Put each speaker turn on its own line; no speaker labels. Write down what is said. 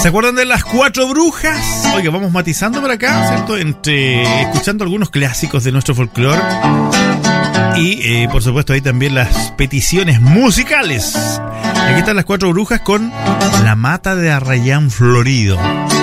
¿Se acuerdan de las 4 brujas? Oiga, vamos matizando por acá, ¿cierto? Escuchando algunos clásicos de nuestro folclore. Y, por supuesto, ahí también las peticiones musicales. Aquí están las 4 brujas con La Mata de Arrayán Florido.